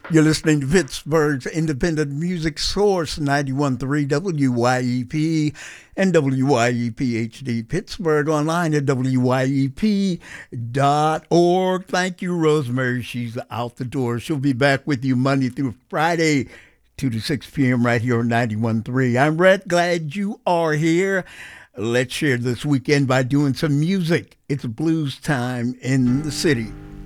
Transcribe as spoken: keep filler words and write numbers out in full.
You're listening to Pittsburgh's independent music source, ninety-one point three W Y E P and W Y E P H D Pittsburgh, online at W Y E P dot org. Thank you, Rosemary. She's out the door. She'll be back with you Monday through Friday, two to six p.m. right here on ninety-one point three. I'm Rhett. Glad you are here. Let's share this weekend by doing some music. It's blues time in the city.